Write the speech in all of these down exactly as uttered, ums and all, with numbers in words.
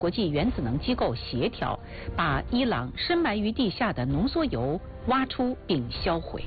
国际原子能机构协调，把伊朗深埋于地下的浓缩铀挖出并销毁。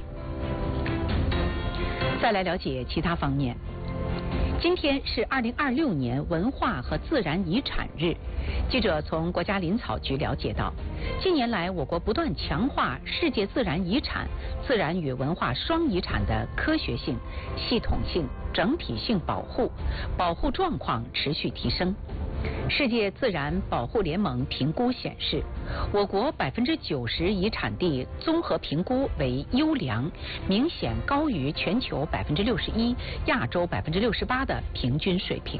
再来了解其他方面。今天是二零二六年文化和自然遗产日。记者从国家林草局了解到，近年来我国不断强化世界自然遗产、自然与文化双遗产的科学性、系统性、整体性保护，保护状况持续提升。世界自然保护联盟评估显示，我国百分之九十遗产地综合评估为优良，明显高于全球百分之六十一、亚洲百分之六十八的平均水平。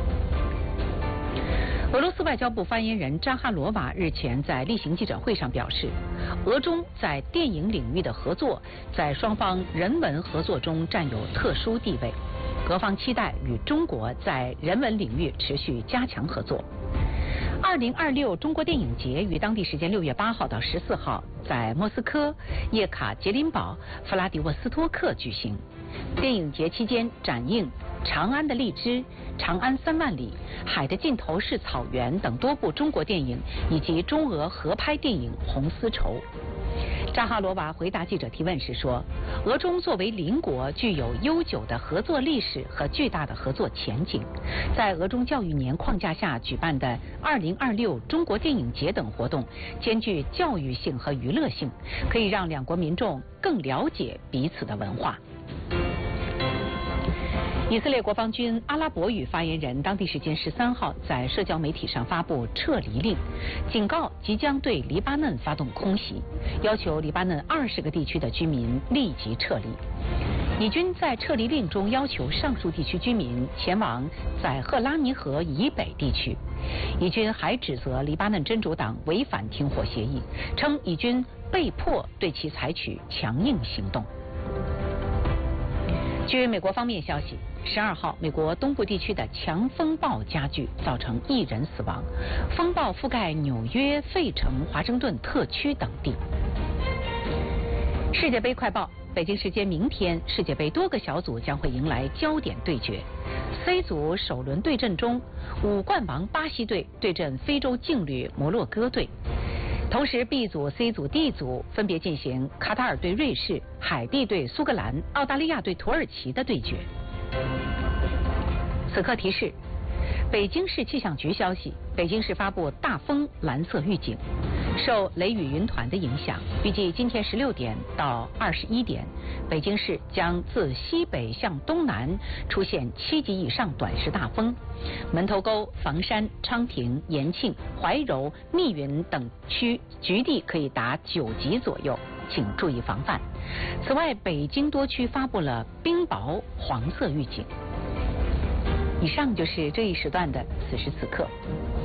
俄罗斯外交部发言人扎哈罗娃日前在例行记者会上表示，俄中在电影领域的合作在双方人文合作中占有特殊地位，俄方期待与中国在人文领域持续加强合作。二零二六中国电影节于当地时间六月八号到十四号在莫斯科、叶卡捷琳堡、弗拉迪沃斯托克举行。电影节期间展映《长安的荔枝》《长安三万里》《海的尽头是草原》等多部中国电影，以及中俄合拍电影《红丝绸》。扎哈罗娃回答记者提问时说，俄中作为邻国，具有悠久的合作历史和巨大的合作前景。在俄中教育年框架下举办的二零二六中国电影节等活动，兼具教育性和娱乐性，可以让两国民众更了解彼此的文化。以色列国防军阿拉伯语发言人当地时间十三号在社交媒体上发布撤离令，警告即将对黎巴嫩发动空袭，要求黎巴嫩二十个地区的居民立即撤离。以军在撤离令中要求上述地区居民前往载赫拉尼河以北地区。以军还指责黎巴嫩真主党违反停火协议，称以军被迫对其采取强硬行动。据美国方面消息，十二号，美国东部地区的强风暴加剧，造成一人死亡。风暴覆盖纽约、费城、华盛顿特区等地。世界杯快报：北京时间明天，世界杯多个小组将会迎来焦点对决。C 组首轮对阵中，五冠王巴西队对阵非洲劲旅摩洛哥队。同时 ，B 组、C 组、D 组分别进行卡塔尔对瑞士、海地对苏格兰、澳大利亚对土耳其的对决。此刻提示：北京市气象局消息，北京市发布大风蓝色预警。受雷雨云团的影响，预计今天十六点到二十一点，北京市将自西北向东南出现七级以上短时大风，门头沟、房山、昌平、延庆、怀柔、密云等区局地可以达九级左右，请注意防范。此外，北京多区发布了冰雹黄色预警。以上就是这一时段的此时此刻。